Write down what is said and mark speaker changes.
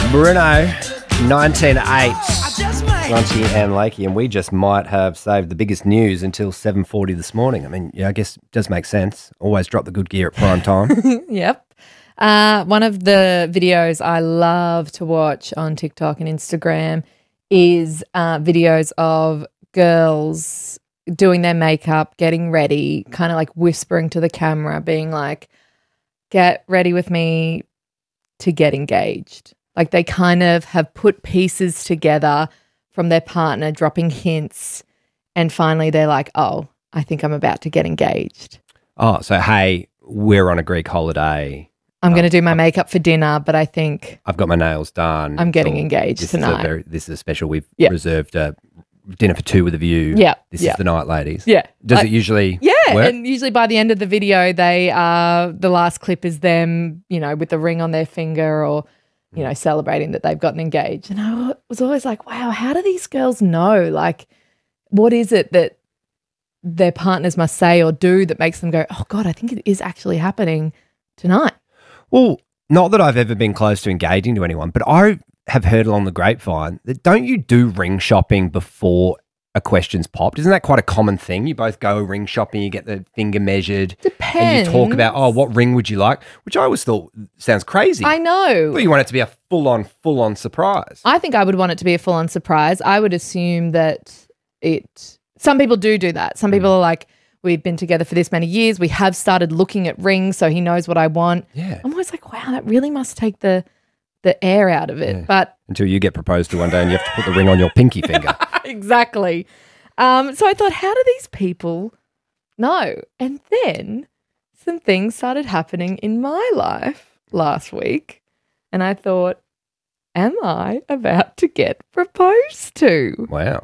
Speaker 1: Bruno, 1908, Runty and Lakey, and we just might have saved the biggest news until 7:40 this morning. I mean, yeah, I guess it does make sense. Always drop the good gear at prime time.
Speaker 2: Yep. One of the videos I love to watch on TikTok and Instagram is videos of girls doing their makeup, getting ready, kind of like whispering to the camera, being like, get ready with me to get engaged. Like they kind of have put pieces together from their partner, dropping hints, and finally they're like, oh, I think I'm about to get engaged.
Speaker 1: Oh, so hey, we're on a Greek holiday.
Speaker 2: I'm going to do my makeup for dinner, but I think
Speaker 1: I've got my nails done.
Speaker 2: I'm getting engaged tonight.
Speaker 1: This is a special. We've reserved a dinner for two with a view.
Speaker 2: Yeah.
Speaker 1: This is the night, ladies.
Speaker 2: Yeah.
Speaker 1: Does it usually work?
Speaker 2: And usually by the end of the video, the last clip is them, with the ring on their finger or, celebrating that they've gotten engaged. And I was always like, wow, how do these girls know? Like, what is it that their partners must say or do that makes them go, oh, God, I think it is actually happening tonight?
Speaker 1: Well, not that I've ever been close to engaging to anyone, but I have heard along the grapevine that don't you do ring shopping before a question's popped? Isn't that quite a common thing? You both go ring shopping, you get the finger measured.
Speaker 2: Depends.
Speaker 1: And you talk about, what ring would you like? Which I always thought sounds crazy.
Speaker 2: I know.
Speaker 1: But you want it to be a full-on surprise.
Speaker 2: I think I would want it to be a full-on surprise. I would assume that some people do that. Some people are like, we've been together for this many years. We have started looking at rings, so he knows what I want.
Speaker 1: Yeah.
Speaker 2: I'm always like, wow, that really must take the air out of it.
Speaker 1: Yeah.
Speaker 2: But
Speaker 1: until you get proposed to one day and you have to put the ring on your pinky finger.
Speaker 2: Exactly. So I thought, how do these people know? And then some things started happening in my life last week. And I thought, am I about to get proposed to?
Speaker 1: Wow.